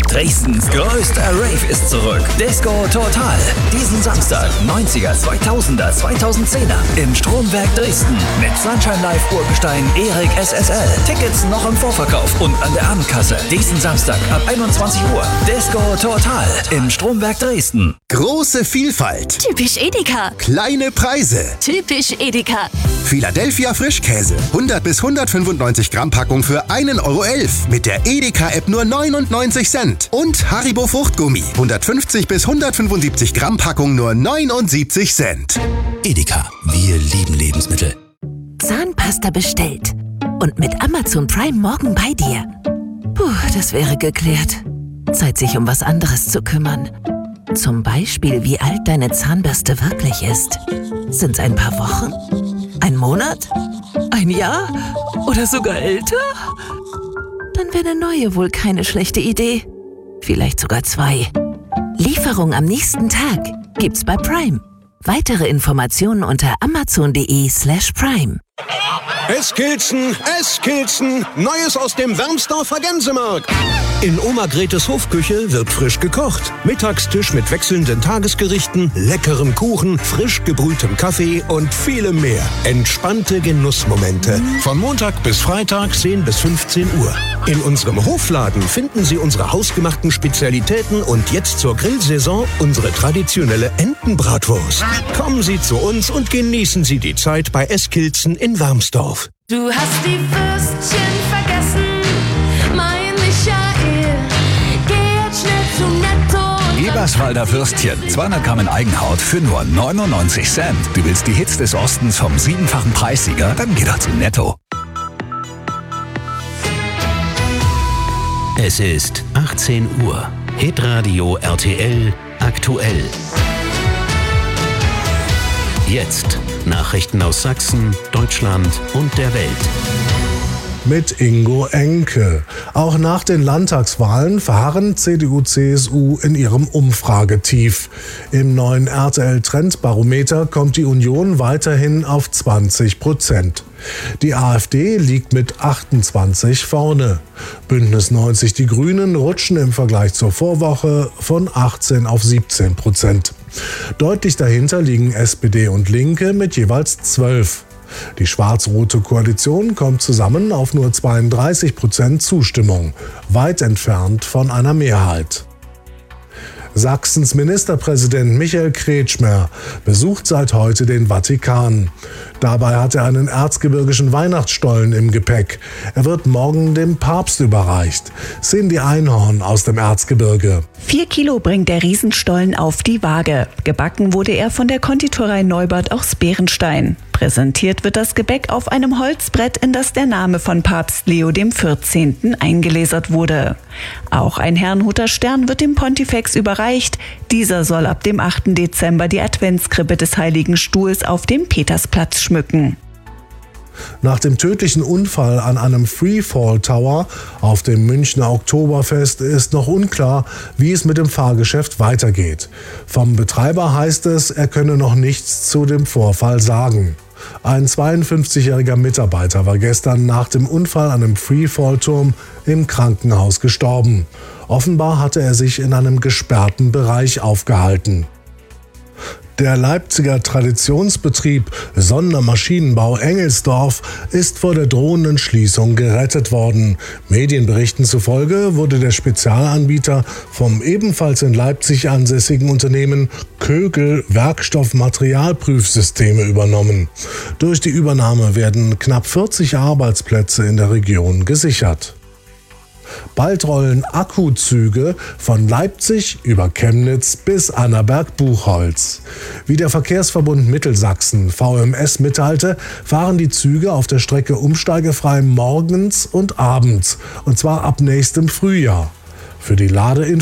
Dresdens größter Rave ist zurück. Disco Total. Diesen Samstag, 90er, 2000er, 2010er im Stromwerk Dresden. Mit Sunshine Live Urgestein Erik SSL. Tickets noch im Vorverkauf und an der Abendkasse. Diesen Samstag ab 21 Uhr. Disco Total im Stromwerk Dresden. Große Vielfalt. Typisch Edeka. Kleine Preise. Typisch Edeka. Philadelphia Frischkäse. 100 bis 195 Gramm Packung für 1,11 Euro. Mit der Edeka-App nur 99 Cent. Und Haribo Fruchtgummi. 150 bis 175 Gramm Packung nur 79 Cent. Edeka. Wir lieben Lebensmittel. Zahnpasta bestellt. Und mit Amazon Prime morgen bei dir. Puh, das wäre geklärt. Zeit, sich um was anderes zu kümmern. Zum Beispiel, wie alt deine Zahnbürste wirklich ist. Sind's ein paar Wochen? Ein Monat? Ein Jahr? Oder sogar älter? Dann wäre eine neue wohl keine schlechte Idee. Vielleicht sogar 2. Lieferung am nächsten Tag gibt's bei Prime. Weitere Informationen unter amazon.de/prime. Eskilzen, Neues aus dem Wermsdorfer Gänsemarkt. In Oma Gretes Hofküche wird frisch gekocht. Mittagstisch mit wechselnden Tagesgerichten, leckerem Kuchen, frisch gebrühtem Kaffee und vielem mehr. Entspannte Genussmomente. Von Montag bis Freitag 10 bis 15 Uhr. In unserem Hofladen finden Sie unsere hausgemachten Spezialitäten und jetzt zur Grillsaison unsere traditionelle Entenbratwurst. Kommen Sie zu uns und genießen Sie die Zeit bei Eskilzen in Wermsdorf. Du hast die Würstchen vergessen, mein Michael. Geh jetzt schnell zum Netto. Eberswalder Würstchen, 200 Gramm in Eigenhaut für nur 99 Cent. Du willst die Hits des Ostens vom 7-fachen Preissieger? Dann geh doch zu Netto. Es ist 18 Uhr. Hitradio RTL aktuell. Jetzt Nachrichten aus Sachsen, Deutschland und der Welt. Mit Ingo Enke. Auch nach den Landtagswahlen verharren CDU, CSU in ihrem Umfragetief. Im neuen RTL-Trendbarometer kommt die Union weiterhin auf 20%. Die AfD liegt mit 28 vorne. Bündnis 90 Die Grünen rutschen im Vergleich zur Vorwoche von 18 auf 17%. Deutlich dahinter liegen SPD und Linke mit jeweils 12. Die schwarz-rote Koalition kommt zusammen auf nur 32% Zustimmung, weit entfernt von einer Mehrheit. Sachsens Ministerpräsident Michael Kretschmer besucht seit heute den Vatikan. Dabei hat er einen erzgebirgischen Weihnachtsstollen im Gepäck. Er wird morgen dem Papst überreicht. Cindy Einhorn aus dem Erzgebirge. 4 Kilo bringt der Riesenstollen auf die Waage. Gebacken wurde er von der Konditorei Neubert aus Bärenstein. Präsentiert wird das Gebäck auf einem Holzbrett, in das der Name von Papst Leo XIV. Eingelasert wurde. Auch ein Herrnhuter Stern wird dem Pontifex überreicht. Dieser soll ab dem 8. Dezember die Adventskrippe des Heiligen Stuhls auf dem Petersplatz schmücken. Nach dem tödlichen Unfall an einem Freefall Tower auf dem Münchner Oktoberfest ist noch unklar, wie es mit dem Fahrgeschäft weitergeht. Vom Betreiber heißt es, er könne noch nichts zu dem Vorfall sagen. Ein 52-jähriger Mitarbeiter war gestern nach dem Unfall an einem Freefall-Turm im Krankenhaus gestorben. Offenbar hatte er sich in einem gesperrten Bereich aufgehalten. Der Leipziger Traditionsbetrieb Sondermaschinenbau Engelsdorf ist vor der drohenden Schließung gerettet worden. Medienberichten zufolge wurde der Spezialanbieter vom ebenfalls in Leipzig ansässigen Unternehmen Kögel Werkstoffmaterialprüfsysteme übernommen. Durch die Übernahme werden knapp 40 Arbeitsplätze in der Region gesichert. Bald rollen Akkuzüge von Leipzig über Chemnitz bis Annaberg-Buchholz. Wie der Verkehrsverbund Mittelsachsen VMS mitteilte, fahren die Züge auf der Strecke umsteigefrei morgens und abends, und zwar ab nächstem Frühjahr. Für die